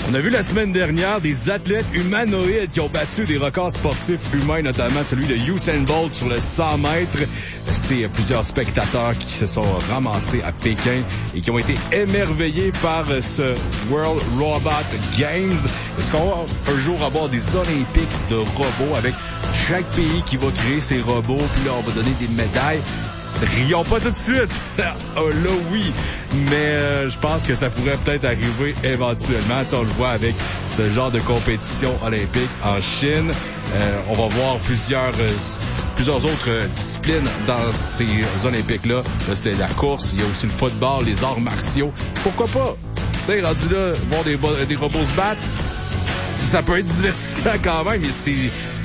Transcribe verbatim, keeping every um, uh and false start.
On a vu la semaine dernière des athlètes humanoïdes qui ont battu des records sportifs humains, notamment celui de Usain Bolt sur le cent mètres. C'est plusieurs spectateurs qui se sont ramassés à Pékin et qui ont été émerveillés par ce World Robot Games. Est-ce qu'on va un jour avoir des Olympiques de robots avec chaque pays qui va créer ses robots, puis là on va donner des médailles? Rions pas tout de suite. Oh, là, oui. Mais euh, je pense que ça pourrait peut-être arriver éventuellement. Tu sais, on le voit avec ce genre de compétition olympique en Chine. Euh, on va voir plusieurs euh, plusieurs autres euh, disciplines dans ces Olympiques-là. Là, c'était la course. Il y a aussi le football, les arts martiaux. Pourquoi pas? Tu sais, rendu là, voir des, des robots se battre, ça peut être divertissant quand même, mais c'est